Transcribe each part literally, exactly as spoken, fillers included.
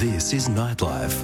This is Nightlife.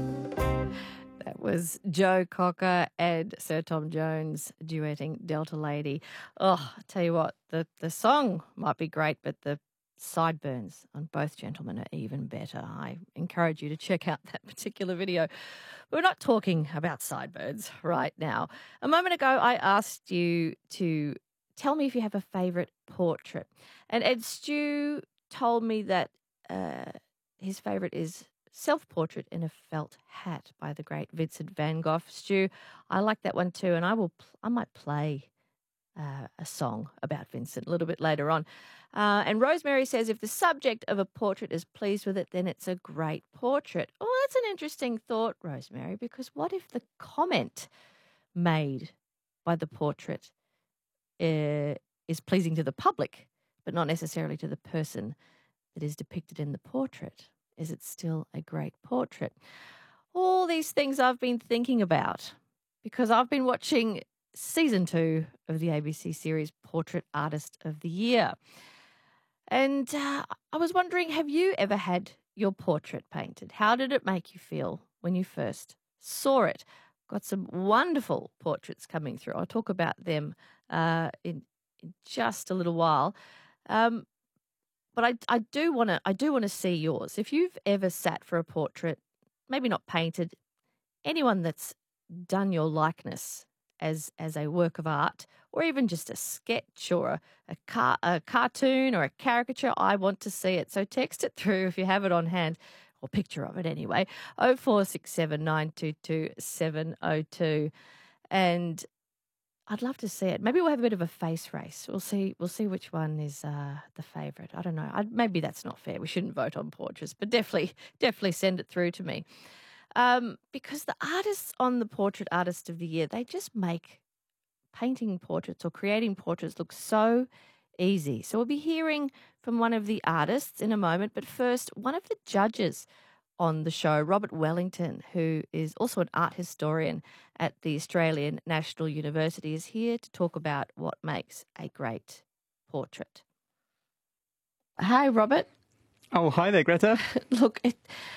That was Joe Cocker and Sir Tom Jones duetting Delta Lady. Oh, I tell you what, the, the song might be great, but the sideburns on both gentlemen are even better. I encourage you to check out that particular video. We're not talking about sideburns right now. A moment ago, I asked you to tell me if you have a favourite portrait. And Ed Stew told me that uh, his favourite is Self-Portrait in a Felt Hat by the great Vincent van Gogh. Stu, I like that one too, and I will. I might play uh, a song about Vincent a little bit later on. Uh, and Rosemary says, if the subject of a portrait is pleased with it, then it's a great portrait. Oh, that's an interesting thought, Rosemary, because what if the comment made by the portrait uh, is pleasing to the public, but not necessarily to the person that is depicted in the portrait? Is it still a great portrait? All these things I've been thinking about because I've been watching season two of the A B C series Portrait Artist of the Year. And uh, I was wondering, have you ever had your portrait painted? How did it make you feel when you first saw it? Got some wonderful portraits coming through. I'll talk about them uh, in, in just a little while. Um, But I, I do want to I do want to see yours. If you've ever sat for a portrait, maybe not painted, anyone that's done your likeness as as a work of art, or even just a sketch or a a, car, a cartoon or a caricature, I want to see it. So text it through if you have it on hand, or picture of it anyway. oh four six seven, nine two two, seven oh two, and I'd love to see it. Maybe we'll have a bit of a face race. We'll see. We'll see which one is uh, the favourite. I don't know. I, maybe that's not fair. We shouldn't vote on portraits, but definitely, definitely send it through to me. Um, because the artists on the Portrait Artist of the Year, they just make painting portraits or creating portraits look so easy. So we'll be hearing from one of the artists in a moment. But first, one of the judges on the show, Robert Wellington, who is also an art historian at the Australian National University, is here to talk about what makes a great portrait. Hi, Robert. Oh, hi there, Greta. Look, it,